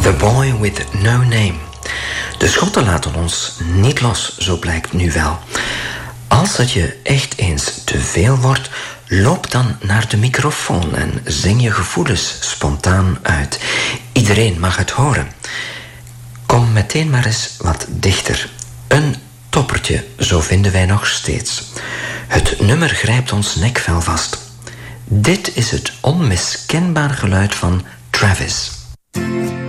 The Boy with No Name. De Schotten laten ons niet los, zo blijkt nu wel. Als het je echt eens te veel wordt, loop dan naar de microfoon en zing je gevoelens spontaan uit. Iedereen mag het horen. Kom meteen maar eens wat dichter. Een toppertje, zo vinden wij nog steeds. Het nummer grijpt ons nekvel vast. Dit is het onmiskenbaar geluid van Travis.